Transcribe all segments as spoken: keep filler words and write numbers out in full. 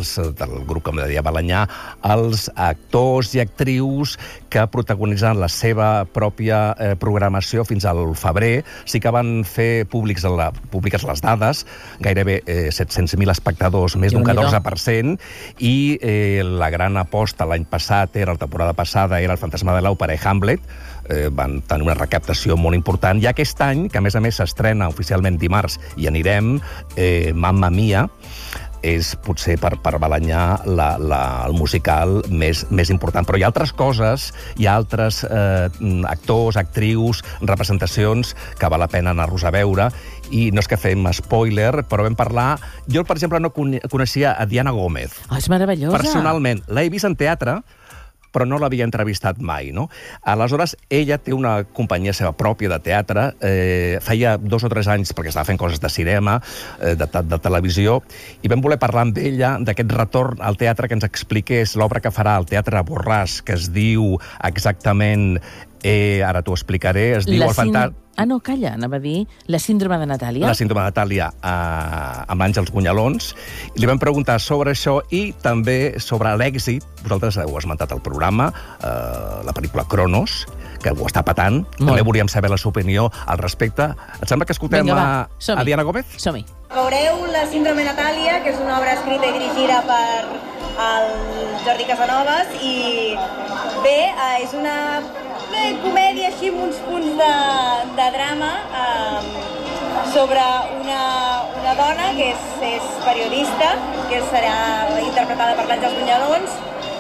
els, del grup que em deia Balenyà, els actors i actrius que protagonitzen la seva pròpia eh, programació fins al febrer. Sí que van fer públics la, públiques les dades, gairebé eh, set-cents mil espectadors, més d'un catorze per cent, i eh, la gran aposta l'any passat, era la temporada passada, era el Fantasma de l'Òpera i Hamlet. Eh, van tenir una recaptació molt important. I aquest any, que a més a més s'estrena oficialment dimarts, i anirem, eh, Mamma Mia, és potser per, per Balenyà la, la, el musical més, més important. Però hi ha altres coses, hi ha altres eh, actors, actrius, representacions que val la pena anar-los a veure, i no és que fem spoiler, però vam parlar... Jo, per exemple, no coneixia a Diana Gómez. Oh, és meravellosa! Personalment. L'he vist en teatre, però no l'havia entrevistat mai, no? Aleshores, ella té una companyia seva pròpia de teatre, eh, feia dos o tres anys, perquè estava fent coses de cinema, eh, de, de televisió, i vam voler parlar amb ella d'aquest retorn al teatre, que ens expliqués l'obra que farà al Teatre Borràs, que es diu exactament... Eh, ara t'ho explicaré, es diu... La el fanta... Ah, no, calla, anava a dir la síndrome de Natàlia. La síndrome de Natàlia eh, amb l'Àngels Bunyalons. Li vam preguntar sobre això i també sobre l'èxit. Vosaltres heu esmentat el programa, eh, la pel·lícula Cronos, que ho està patant. Molt. També volíem saber la seva opinió al respecte. Et sembla que escoltem Vinga, a, a Diana Gómez? Som-hi. Veureu La síndrome de Natàlia, que és una obra escrita i dirigida per el Jordi Casanovas, i bé, eh, és una bé, comèdia així amb uns punts de, de drama eh, sobre una, una dona que és, és periodista, que serà interpretada per l'Àngels Bunyalons,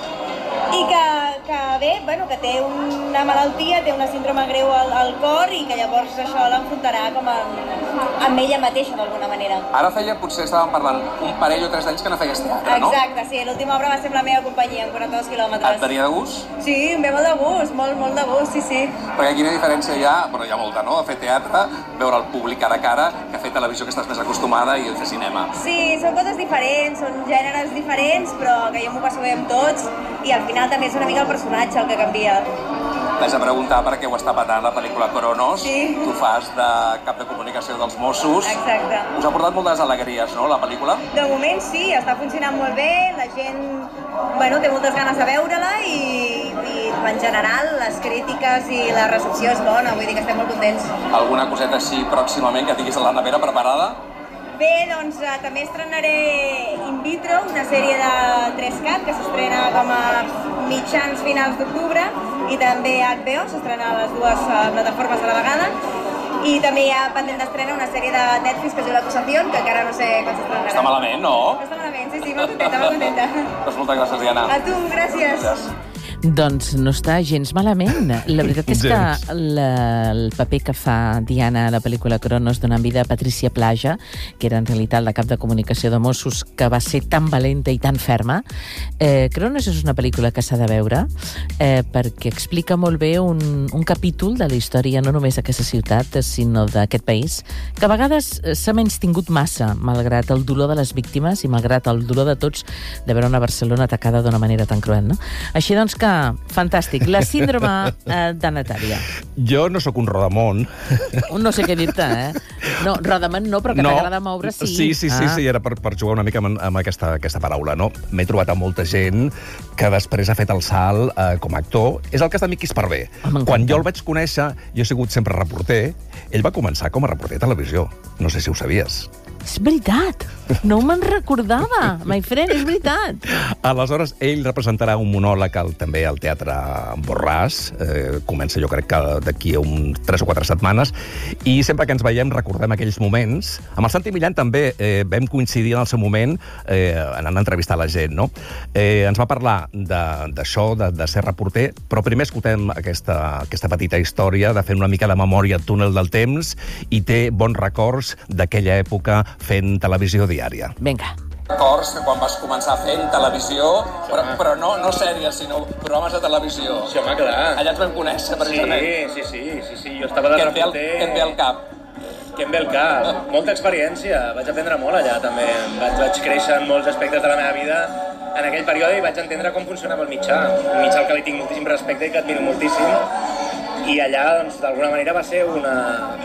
i que, que bé, bueno, que té una malaltia, té una síndrome greu al, al cor, i que llavors això l'enfrontarà com amb, amb ella mateixa, d'alguna manera. Ara feia, potser estàvem parlant, un parell o tres d'anys que no feies teatre, no? Exacte, sí. L'última obra va ser amb la meva companyia, amb quaranta-dos quilòmetres. Et venia de gust? Sí, em ve molt de gust, molt, molt de gust, sí, sí. Perquè quina diferència hi ha, bueno, hi ha molta, no?, a fer teatre, veure el públic cara a cara, que a fer televisió, que estàs més acostumada, i a fer cinema. Sí, són coses diferents, són gèneres diferents, però que jo m'ho passo bé amb tots, i al final també és una mica el personatge el que canvia. T'haig de preguntar per què ho està patant la pel·lícula Cronos. Sí. Tu fas de cap de comunicació dels Mossos. Exacte. Us ha portat moltes alegries, no, la pel·lícula? De moment sí, està funcionant molt bé, la gent bueno, té moltes ganes de veure-la, i, i en general les crítiques i la recepció és bona, vull dir que estem molt contents. Alguna coseta així pròximament que tinguis a la nevera preparada? Bé, doncs eh, també estrenaré In Vitro, una sèrie de tres cat que s'estrena com a mitjans finals d'octubre, i també H B O s'estrena a les dues uh, plataformes a la vegada, i també hi ha pendent d'estrena una sèrie de Netflix que es diu L'Acusació, que encara no sé quan s'estrenarà. Està malament, no? No està malament, sí, sí, molt contenta, molt contenta. Doncs moltes gràcies, Diana. A tu, gràcies. Gràcies. Doncs no està gens malament. La veritat és que la, el paper que fa Diana a la pel·lícula Cronos, donant vida a Patricia Plaja, que era en realitat la cap de comunicació de Mossos, que va ser tan valenta i tan ferma. Eh, Cronos és una pel·lícula que s'ha de veure eh, perquè explica molt bé un, un capítol de la història no només d'aquesta ciutat, sinó d'aquest país, que a vegades s'ha menys tingut massa, malgrat el dolor de les víctimes i malgrat el dolor de tots de veure una Barcelona atacada d'una manera tan cruel, no? Així doncs que fantàstic. La síndrome eh, de Natàlia. Jo no sóc un rodamont. No sé què dir-te, eh? No, rodamont no, però que no. T'agrada moure, sí. Sí, sí, sí, ah. sí, era per, per jugar una mica amb, amb aquesta, aquesta paraula, no? M'he trobat amb molta gent que després ha fet el salt eh, com a actor. És el cas de Miqui Esparvé. Oh, quan jo el vaig conèixer, jo he sigut sempre reporter, ell va començar com a reporter de televisió. No sé si ho sabies. És veritat! No me'n recordava, my friend, és veritat. Aleshores, ell representarà un monòleg al, també al Teatre Borràs. Eh, comença, jo crec que d'aquí a un tres o quatre setmanes. I sempre que ens veiem recordem aquells moments. Amb el Santi Millán també eh, vam coincidir en el seu moment eh, anant a entrevistar la gent, no? Eh, ens va parlar d'això, de, de, de ser reporter, però primer escoltem aquesta, aquesta petita història de fer una mica de memòria al túnel del temps, i té bons records d'aquella època fent televisió diària. Vinga. Records de quan vas començar fent televisió, però, però no, no sèries, sinó programes de televisió. Sí, home, clar. Allà et vam conèixer, precisament. Sí, sí, sí, sí, sí. Jo estava de Què reporter... Què et ve al cap? Què em ve al cap? Molta experiència. Vaig aprendre molt allà, també. Vaig, vaig créixer en molts aspectes de la meva vida en aquell període, i vaig entendre com funcionava el mitjà. Un mitjà al que li tinc moltíssim respecte i que admiro moltíssim. I allà, doncs, d'alguna manera va ser una...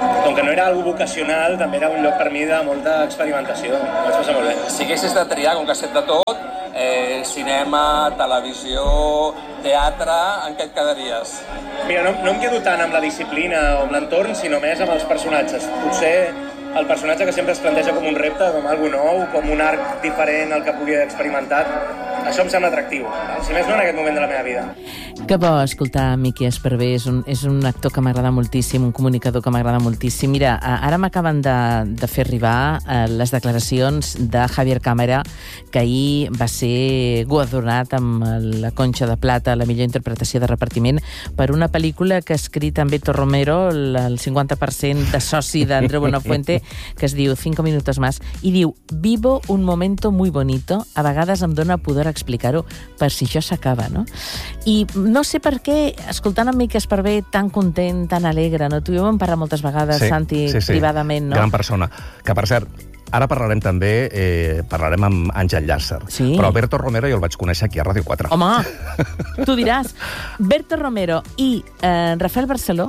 com que no era algo vocacional, també era un lloc per mi de molta experimentació. Ho vaig passar molt bé. Si haguessis de triar, com que has fet de tot, eh, cinema, televisió, teatre, en què et quedaries? Mira, no, no em quedo tant amb la disciplina o amb l'entorn, sinó més amb els personatges. Potser el personatge que sempre es planteja com un repte, com algo nou, com un arc diferent al que pugui haver experimentat, això em sembla atractiu. Si més no, en aquest moment de la meva vida. Que bo escoltar Miqui Esparvé, és un, és un actor que m'agrada moltíssim, un comunicador que m'agrada moltíssim. Mira, ara m'acaben de, de fer arribar eh, les declaracions de Javier Cámara, que ahir va ser guardonat amb la Conxa de Plata, la millor interpretació de repartiment, per una pel·lícula que ha escrit amb Beto Romero, el, el cinquanta per cent de soci d'Andreu Buenafuente, que es diu Cinco minutos más, i diu: vivo un momento muy bonito, a vegades em dóna pudor explicar-ho, per si això s'acaba, no? I no sé per què, escoltant en Miqui Esparvé tan content, tan alegre, no? Tu i jo hem parlat moltes vegades, sí, Santi, sí, sí. privadament, no? Gran persona. Que, per cert, ara parlarem també, eh, parlarem amb Àngel Llàcer. Sí. Però Berto Romero jo el vaig conèixer aquí a Ràdio quatre. Home, tu diràs. Berto Romero i eh, Rafael Barceló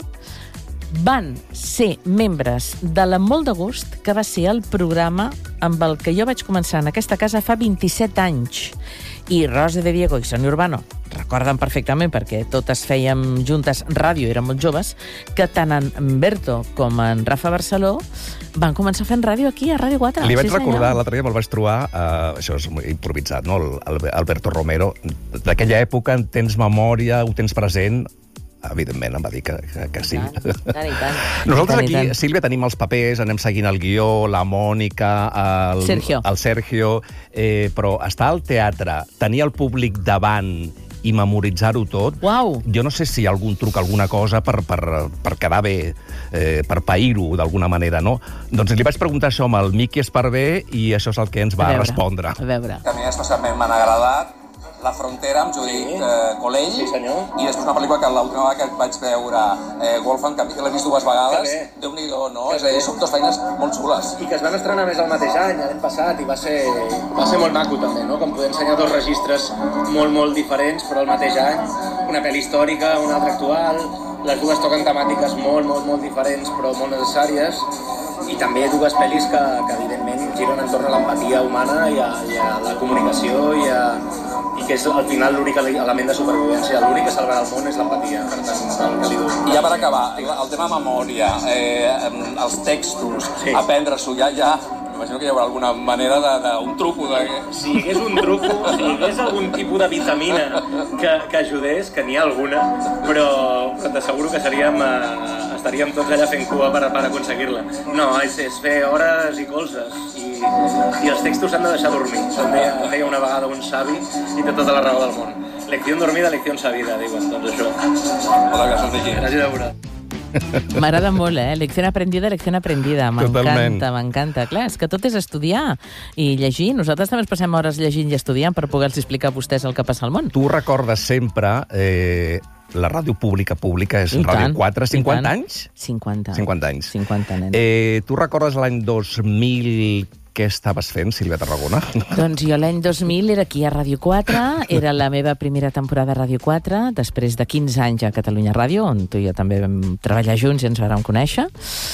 van ser membres de la Molt de Gust, que va ser el programa amb el que jo vaig començar en aquesta casa fa vint-i-set anys. I Rosa de Diego i Sonia Urbano recorden perfectament, perquè totes fèiem juntes ràdio, érem molt joves, que tant en Berto com en Rafa Barceló van començar fent ràdio aquí, a Ràdio quatre. Li vaig sí, recordar, l'altre dia me'l vaig trobar, uh, això és improvisat, no? El, el Berto Romero, d'aquella època, tens memòria, ho tens present. Evidentment, em va dir que, que, que sí. I tant, i tant, i tant. Nosaltres I tant, aquí, Sílvia, tenim els papers, anem seguint el guió, la Mònica, el Sergio, el Sergio eh, però estar al teatre, tenir el públic davant i memoritzar-ho tot, Uau. jo no sé si hi ha algun truc, alguna cosa per, per, per quedar bé, eh, per pair-ho d'alguna manera, no? Doncs li vaig preguntar això amb el Miqui Esparvé i això és el que ens va a veure, respondre. A veure. Que a mi especialment m'han agradat La Frontera, amb Judit sí. eh, Colell, sí, senyor. I després una pel·lícula que l'última vegada que vaig veure, eh, Wolfgang, que l'he vist dues vegades, Déu-n'hi-do, no? És a dir, són dues feines molt xules. I que es van estrenar més el mateix any, l'any passat, i va ser, va ser molt maco també, no? Com poder ensenyar dos registres molt, molt diferents, però el mateix any. Una pel·li històrica, una altra actual, les dues toquen temàtiques molt, molt, molt diferents, però molt necessàries, i també dues pel·lis que, que evidentment giren entorn a l'empatia humana i a, i a la comunicació i, a, i que és al final l'únic element de supervivència. L'únic que salvarà el món és l'empatia, per tant, el que li dono. I ja per acabar, el tema memòria, eh, els textos, sí. aprendre-s'ho, ja, ja, m'imagino que hi haurà alguna manera d'un truco. De... Si hi hagués un truco, si hi hagués algun tipus de vitamina que, que ajudés, que n'hi ha alguna, però, però t'asseguro que seríem, eh, estaríem tots allà fent cua per, per aconseguir-la. No, és, és fer hores i colzes, i, i els textos s'han de deixar dormir. Se'n deia, deia una vegada un savi i té tota la raó del món. Lecció dormida, lecció sabida, diuen, doncs això. Hola, gràcies, Vicky. Gràcies a veure. M'agrada molt, eh? Lecció aprendida, lecció aprendida. M'encanta, m'encanta. Clar, és que tot és estudiar i llegir. Nosaltres també ens passem hores llegint i estudiant per poder-los explicar a vostès el que passa al món. Tu recordes sempre eh, la ràdio pública pública, és I Ràdio tant, quatre, cinquanta anys? cinquanta. cinquanta anys. cinquanta, nen. Eh, tu recordes l'any dos mil... Què estaves fent, Sílvia Tarragona? Doncs jo l'any dos mil era aquí a Ràdio quatre, era la meva primera temporada a Ràdio quatre, després de quinze anys a Catalunya Ràdio, on tu i jo també vam treballar junts i ens vam conèixer.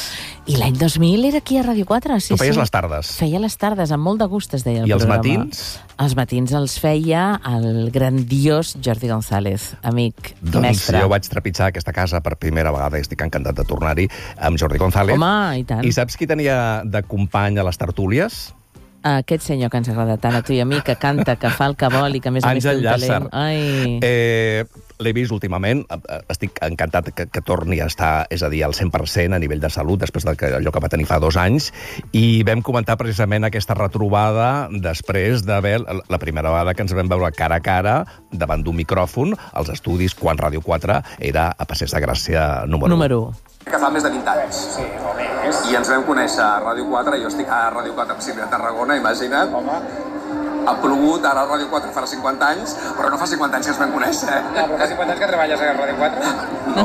I l'any dos mil era aquí a Ràdio quatre. Sí, tu feies sí. les tardes. Feia les tardes, amb molt de gust es deia el I els programa. matins? Els matins els feia el grandiós Jordi González, amic i doncs mestre. Doncs jo vaig trepitjar aquesta casa per primera vegada i estic encantat de tornar-hi amb Jordi González. Home, i tant. I saps qui tenia de company a les tertúlies? Aquest senyor que ens agrada tant a tu i a mi, que canta, que fa el que vol i que a més a més té un talent. Ai. Eh, L'he vist últimament, estic encantat que, que torni a estar, és a dir, al cent per cent a nivell de salut, després del que, allò que va tenir fa dos anys, i vam comentar precisament aquesta retrobada després d'haver, la primera vegada que ens vam veure cara a cara davant d'un micròfon als estudis quan Ràdio quatre era a Passeig de Gràcia número u. Número u. Que fa més de vint anys. Sí, o més. I ens vam conèixer a Ràdio quatre, jo estic a Ràdio quatre amb Sílvia Tarragona, imagina't. Home. Ha plogut, ara a Ràdio quatre farà cinquanta anys, però no fa cinquanta anys que ens vam conèixer, eh? No, però fa cinquanta anys que treballes a Ràdio quatre? No.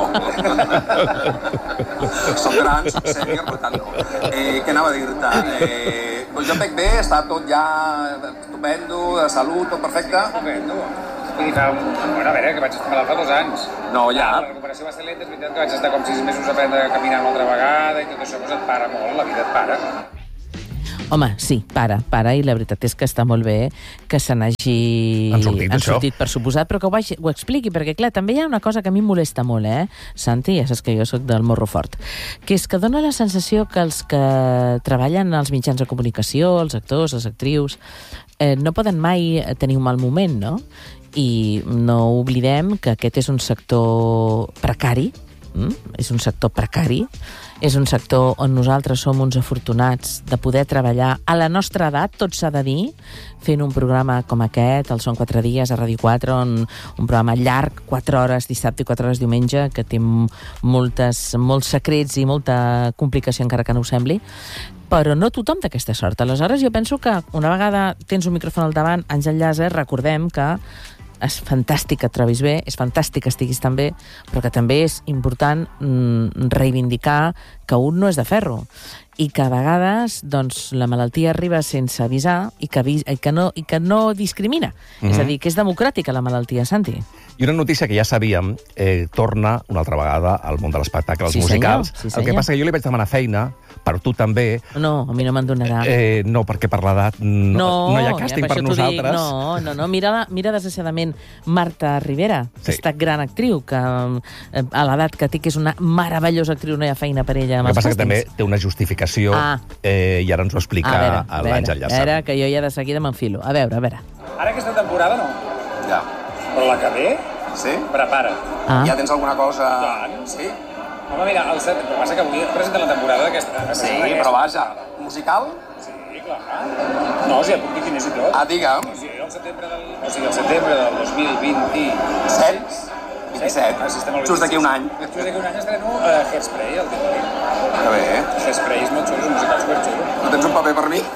Som grans, som sènior, per tant no. Eh, què anava a dir-te? Eh, doncs jo em veig bé, està tot ja estupendo, de salut, tot perfecte. Estupendo. Vull dir, fa un... Bueno, a veure, que vaig estar malalt fa dos anys. No, ja. La recuperació va ser lenta, és veritat que vaig estar com sis mesos a aprendre a caminar una altra vegada i tot això, doncs et para molt, la vida et para. Home, sí, para, para, i la veritat és que està molt bé que se n'hagi... Han sortit, han això. sortit per suposat, però que ho, vaig, ho expliqui, perquè, clar, també hi ha una cosa que a mi em molesta molt, eh, Santi? Ja saps que jo sóc del morro fort. Que és que dona la sensació que els que treballen als mitjans de comunicació, els actors, les actrius, eh, no poden mai tenir un mal moment, no? I no oblidem que aquest és un sector precari, mm? és un sector precari, és un sector on nosaltres som uns afortunats de poder treballar a la nostra edat, tot s'ha de dir, fent un programa com aquest, el Són quatre dies, a Ràdio quatre, on, un programa llarg, quatre hores dissabte i quatre hores diumenge, que té moltes, molts secrets i molta complicació, encara que no ho sembli, però no tothom té aquesta sort. Aleshores, jo penso que una vegada tens un micròfon al davant, Àngel Llàcer, recordem que és fantàstic que et trobis bé, és fantàstic que estiguis tan bé, però que també és important mm, reivindicar que un no és de ferro i que a vegades doncs, la malaltia arriba sense avisar i que, avis, i que, no, i que no discrimina. Mm-hmm. És a dir, que és democràtica la malaltia, Santi. I una notícia que ja sabíem, eh, torna una altra vegada al món de l'espectacle, als Sí, musicals. senyor. Sí, El que senyor. passa que jo li vaig demanar feina, per tu també. No, a mi no me'n donarà. Eh, no, perquè per l'edat no, no, no hi ha càsting ja, per, per nosaltres. Dic, no, no, no. Mira, la, mira desgraciadament Marta Rivera, Sí. aquesta gran actriu, que eh, a l'edat que té, que és una meravellosa actriu, no hi ha feina per ella amb El que els passa que també càstings. té una justificació, Ah. eh, i ara ens ho explica A veure, a l'Àngel veure, a Llàcer. veure, que jo ja de seguida m'enfilo. A veure, a veure. Ara aquesta temporada no, Ja. però la que ve, Sí? prepara. Ah. Ja tens alguna cosa... Tant. Sí? Home, mira, el set... el que passa que avui presenta la temporada aquesta. Sí, però vaja. Musical? Sí, clar. No, o sigui, puc dir quin és i tot. Ah, digue'm. O sigui, el setembre del, o sigui, el setembre del dos mil vint-i-set. vint-i-set. Ah, sí, estem al Just d'aquí un any. Just d'aquí un any estreno uh, Hairspray, el títol. Que bé. Hairspray és molt xulo, és un musical superxulo. No tens un paper per mi?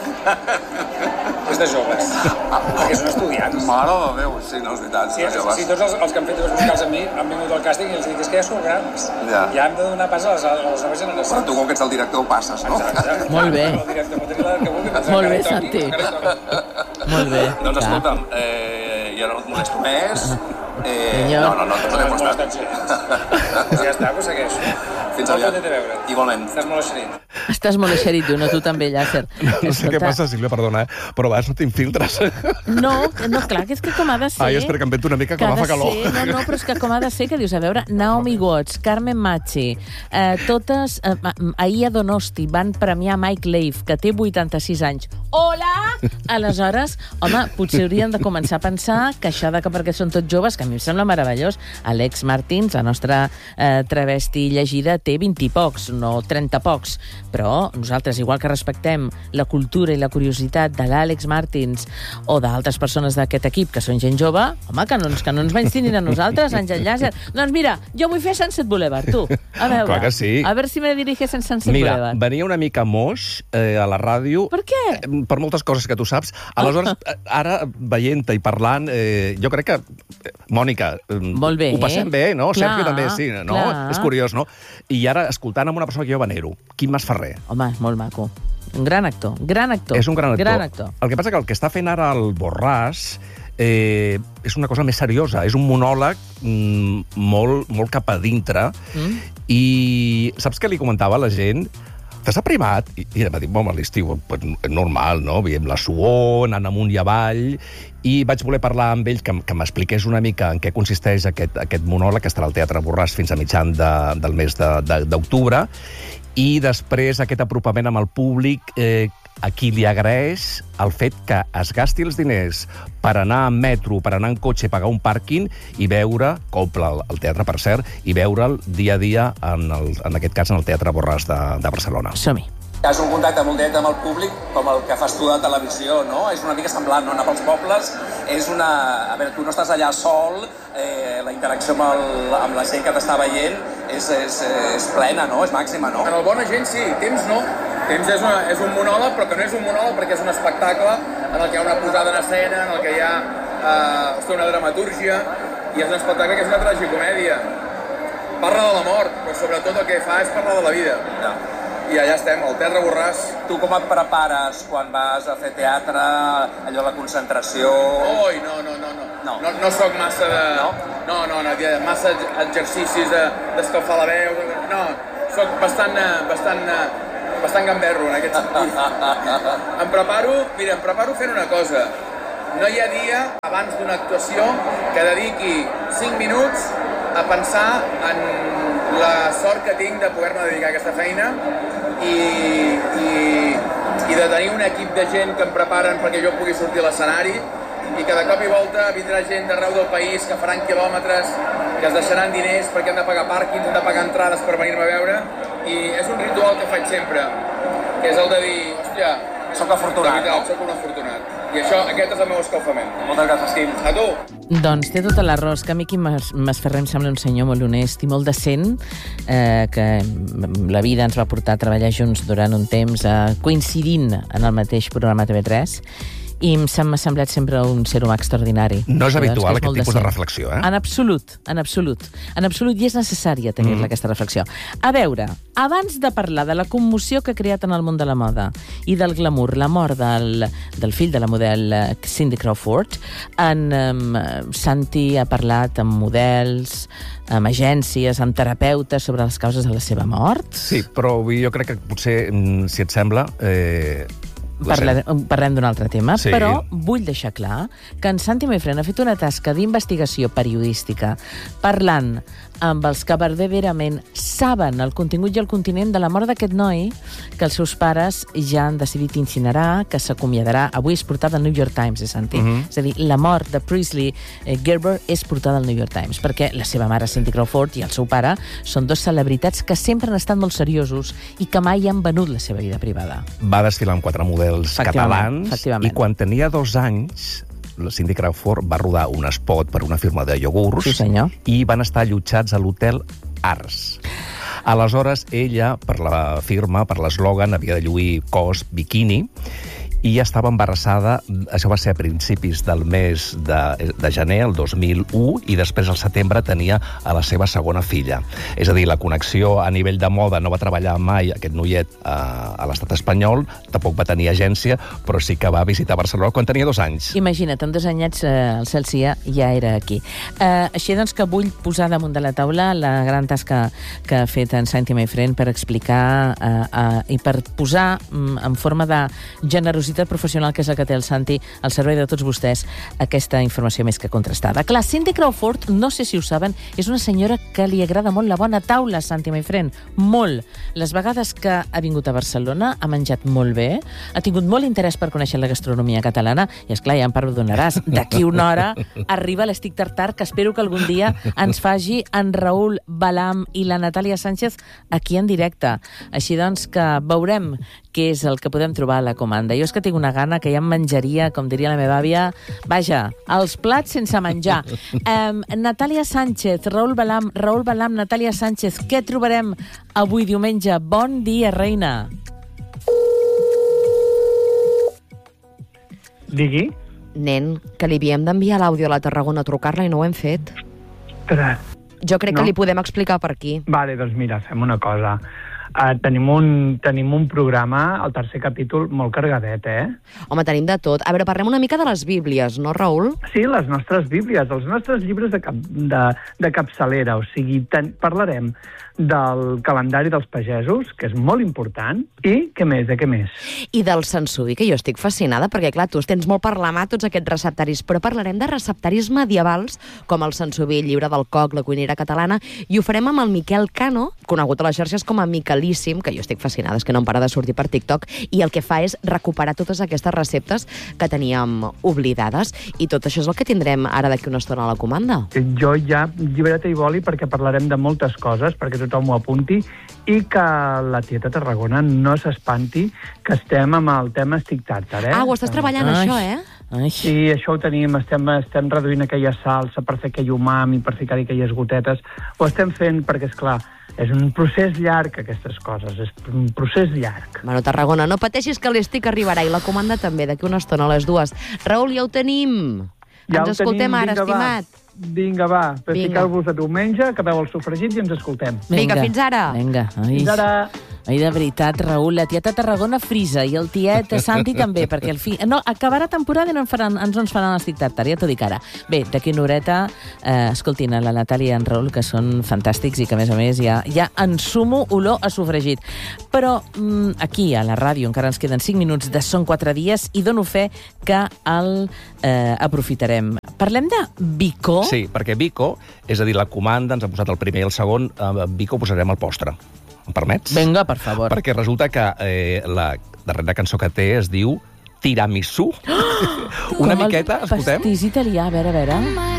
És de joves, perquè són estudiants. Mare de Déu, sí, no, és veritat. Sí, de sí, joves. sí, tots els, els que han fet els musicals amb mi han vingut al càsting i els dic, és que ja sou grans. Ja. Ja hem de donar pas a les, a les noves generacions. Però tu, com que ets el director, ho passes, no? Exacte. Molt bé. El director pot tenir l'edat que vulgui, però Molt bé, encara hi Santi. toqui, encara hi toqui. Molt bé. Doncs clar. escolta'm, eh, jo no et molesto més. Eh, Senyor. no, no, no, no t'he No molestat. m'has molestat gens. Ja està, doncs segueixo. Fins Molt aviat. content de veure't. Igualment. Estàs molt eixerit. Estàs molt eixerit, tu, no? Tu també, Llàcer. No, no sé què Escolta, passa, Sílvia, perdona, eh? però a vegades no t'infiltres. No, no, clar, que és que com ha de ser... Ai, espera, que em vento una mica, que ha m'ha de fa calor. ser- No, no, però és que com ha de ser, que dius, a veure, Naomi Watts, Carmen Machi, eh, totes, eh, ahir a Donosti van premiar Mike Leigh, que té vuitanta-sis anys. Hola! Aleshores, home, potser haurien de començar a pensar que això de que perquè són tots joves, que a mi em sembla meravellós, Alex Martins, la nostra eh, travesti llegida, té vint i pocs, no trenta pocs, però nosaltres, igual que respectem la cultura i la curiositat de l'Àlex Martins o d'altres persones d'aquest equip que són gent jove, home, que no ens, que no ens menystinin a nosaltres, Àngel Llàcer. Doncs mira, jo vull fer Sunset Boulevard, tu. A veure, Clar que sí. a veure si me diriges en Sunset Mira, Boulevard. venia una mica moix eh, a la ràdio. Per què? Eh, Per moltes coses que tu saps. Aleshores, eh, ara, veient-te i parlant, eh, jo crec que, eh, Mònica, eh, Molt bé. ho passem bé, no? Clar, Sergio també, sí, no? clar. És curiós, no? I ara, escoltant amb una persona que jo venero, Quim Masferrer. Home, molt maco. Un gran actor, gran actor. És un gran actor. Gran actor. El que passa que el que està fent ara el Borràs eh, és una cosa més seriosa. És un monòleg mm, molt, molt cap a dintre. Mm? I saps què li comentava a la gent? T'has aprimat? I, i em va dir, home, a l'estiu, pues, normal, no? Veiem la suor, anant amunt i avall, i vaig voler parlar amb ell, que, que m'expliqués una mica en què consisteix aquest, aquest monòleg, que estarà al Teatre Borràs fins a mitjan de, del mes d'octubre, i després aquest apropament amb el públic, eh, a qui li agraeix el fet que es gasti els diners per anar en metro, per anar en cotxe, pagar un pàrquing i veure, compra el, el teatre, per cert, i veure'l dia a dia, en, el, en aquest cas, en el Teatre Borràs de, de Barcelona. Som-hi. És un contacte molt directe amb el públic, com el que fas tu de televisió, no? És una mica semblant, no? Anar pels pobles és una... A veure, tu no estàs allà sol, eh, la interacció amb, el, amb la gent que t'està veient és, és, és plena, no? És màxima, no? En el Bona Gent sí, temps no. Temps és, una, és un monòleg, però que no és un monòleg perquè és un espectacle en el que hi ha una posada en escena, en el que hi ha eh, una dramatúrgia, i és un espectacle que és una tragicomèdia. Parla de la mort, però sobretot el que fa és parlar de la vida. Ja. i allà estem, al Terra Borràs. Tu com et prepares quan vas a fer teatre, allò la concentració... Oi, no, no, no, no. No, no, no soc massa de... No? No, no, no, massa exercicis d'escalfar la veu. No, soc bastant, bastant, bastant gamberro en aquest sentit. Em preparo, mira, em preparo fent una cosa. No hi ha dia abans d'una actuació que dediqui cinc minuts a pensar en la sort que tinc de poder-me dedicar a aquesta feina i, i, i de tenir un equip de gent que em preparen perquè jo pugui sortir a l'escenari i que de cop i volta vindrà gent d'arreu del país que faran quilòmetres, que es deixaran diners perquè han de pagar pàrquings, han de pagar entrades per venir-me a veure, i és un ritual que faig sempre, que és el de dir, hòstia, soc afortunat, de veritat, soc un afortunat. I això, aquest és el meu escalfament. Moltes gràcies, Quim. A tu! Doncs té tota la raó. És que a mi Quim Masferrer em sembla un senyor molt honest i molt decent, eh, que la vida ens va portar a treballar junts durant un temps, eh, coincidint en el mateix programa T V tres, i m'ha semblat sempre un ser humà extraordinari. No és habitual aquest tipus de reflexió, eh? En absolut, en absolut. En absolut, i és necessària tenir-la, mm. aquesta reflexió. A veure, abans de parlar de la commoció que ha creat en el món de la moda i del glamour, la mort del, del fill de la model Cindy Crawford, en um, Santi ha parlat amb models, amb agències, amb terapeutes sobre les causes de la seva mort. Sí, però jo crec que potser, si et sembla... Eh... Parlarem, parlem d'un altre tema, sí. Però vull deixar clar que en Santi Mayfren ha fet una tasca d'investigació periodística parlant amb els que verdaderament saben el contingut i el continent de la mort d'aquest noi que els seus pares ja han decidit incinerar, que s'acomiadarà. Avui és portada al New York Times, eh, Santi? Uh-huh. És a dir, la mort de Priestley eh, Gerber és portada al New York Times, perquè la seva mare, Cindy Crawford, i el seu pare són dos celebritats que sempre han estat molt seriosos i que mai han venut la seva vida privada. Va desfilar amb quatre models catalans i quan tenia dos anys la Cindy Crawford va rodar un spot per una firma de iogurts, sí, senyor, i van estar allotjats a l'hotel Ars. Aleshores, ella, per la firma, per l'eslògan, havia de lluir cos biquini i estava embarassada, això va ser a principis del mes de, de gener, el dos mil u, i després al setembre tenia a la seva segona filla. És a dir, la connexió a nivell de moda no va treballar mai aquest noiet a, a l'estat espanyol, tampoc va tenir agència, però sí que va visitar Barcelona quan tenia dos anys. Imagina't, amb dos anyets eh, el Celsià ja era aquí. Eh, així doncs que vull posar damunt de la taula la gran tasca que ha fet en Santi Mayfren per explicar eh, eh, i per posar mm, en forma de generositat professional, que és el que té el Santi, al servei de tots vostès, aquesta informació més que contrastada. Clar, Cindy Crawford, no sé si ho saben, és una senyora que li agrada molt la bona taula, Santi Mayfren, molt. Les vegades que ha vingut a Barcelona ha menjat molt bé, ha tingut molt interès per conèixer la gastronomia catalana, i esclar, ja em perdonaràs, d'aquí una hora arriba l'estic tartar que espero que algun dia ens faci en Raül Balam i la Natàlia Sánchez aquí en directe. Així doncs que veurem què és el que podem trobar a la comanda. Jo és que tinc una gana que ja em menjaria, com diria la meva àvia, vaja, els plats sense menjar. Um, Natàlia Sánchez, Raül Balam, Raül Balam, Natàlia Sánchez, què trobarem avui diumenge? Bon dia, reina. Digui? Nen, que li havíem d'enviar l'àudio a la Tarragona a trucar-la i no ho hem fet. Ostres. Jo crec no? que li podem explicar per aquí. Vale, doncs mira, fem una cosa. Uh, tenim, un, tenim un programa, el tercer capítol, molt cargadet, eh? Home, tenim de tot. A veure, parlem una mica de les bíblies, no, Raül? Sí, les nostres bíblies, els nostres llibres de, cap, de, de capçalera. O sigui, ten, parlarem del calendari dels pagesos, que és molt important, i què més, de què més? I del Sansubi, que jo estic fascinada, perquè, clar, tu tens molt per la mà tots aquests receptaris, però parlarem de receptaris medievals, com el Sansubi, el llibre del coc, la cuinera catalana, i ho farem amb el Miquel Cano, conegut a les xarxes com a Miquelíssim, que jo estic fascinada, és que no em para de sortir per TikTok, i el que fa és recuperar totes aquestes receptes que teníem oblidades, i tot això és el que tindrem ara d'aquí una estona a la comanda. Jo ja llibreta i boli perquè parlarem de moltes coses, perquè tothom ho apunti, i que la tieta Tarragona no s'espanti que estem amb el tema Estic Tàrtar, eh? Ah, ho estàs treballant, Ai. això, eh? Ai. Sí, això ho tenim, estem, estem reduint aquella salsa per fer aquell umami, per ficar-hi aquelles gotetes. Ho estem fent perquè, és clar, és un procés llarg, aquestes coses, és un procés llarg. Bueno, Tarragona, no pateixis que l'Estic arribarà, i la comanda també, d'aquí una estona a les dues. Raül, ja ho tenim! Ja Ens escoltem tenim. ara, Vinga, estimat. Va. Vinga, va, per ficar-vos a diumenge, acabeu el sofregit i ens escoltem. Vinga, fins ara! Vinga. Ai. Fins ara! Ai, de veritat, Raül, la tieta Tarragona frisa i el tiet Santi també, perquè al fi... No, acabarà temporada i no en faran, ens no ens faran el tic-tac, ja t'ho dic ara. Bé, d'aquí una horeta, eh, escoltin, la Natàlia i en Raül, que són fantàstics i que, a més a més, ja, ja ensumo olor a sofregit. Però mm, aquí, a la ràdio, encara ens queden cinc minuts de Són quatre dies i dono fe que el eh, aprofitarem. Parlem de Vico? Sí, perquè Vico, és a dir, la comanda, ens ha posat el primer i el segon, eh, Vico posarem el postre. Em permets? Vinga, per favor. Perquè resulta que eh, la darrera cançó que té es diu Tiramisú. Oh! Una miqueta, escoltem. Com el pastís italià, a veure, a veure.